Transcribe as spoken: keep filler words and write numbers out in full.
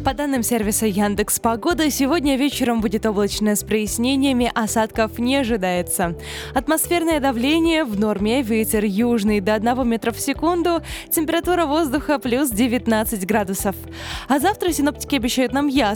По данным сервиса Яндекс Погода, сегодня вечером будет облачно с прояснениями, осадков не ожидается. Атмосферное давление в норме, ветер южный до одного метра в секунду, температура воздуха плюс девятнадцать градусов. А завтра синоптики обещают нам ясность.